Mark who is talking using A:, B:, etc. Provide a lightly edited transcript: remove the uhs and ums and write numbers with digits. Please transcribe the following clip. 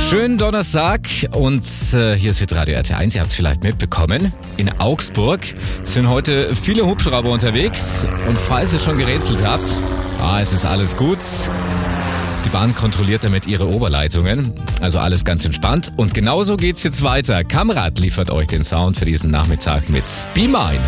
A: Schönen Donnerstag und hier ist Hitradio RT1. Ihr habt es vielleicht mitbekommen. In Augsburg sind heute viele Hubschrauber unterwegs. Und falls ihr schon gerätselt habt, es ist alles gut. Die Bahn kontrolliert damit ihre Oberleitungen. Also alles ganz entspannt. Und genauso geht's jetzt weiter. Kamrad liefert euch den Sound für diesen Nachmittag mit Be Mine.